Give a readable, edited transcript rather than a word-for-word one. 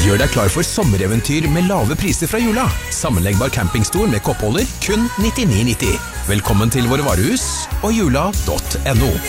Gjør deg klar for sommereventyr med lave priser fra Jula. Sammenleggbar campingstol med koppholder, kun 99,90. Velkommen til våre varehus og jula.no.